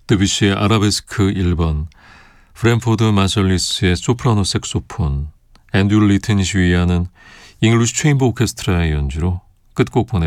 드뷔시의 아라베스크 1번, 프랜포드 마셜리스의 소프라노 색소폰, 앤드류 리튼이 지휘하는 잉글리시 체인버 오케스트라의 연주로 끝곡 보내드립니다.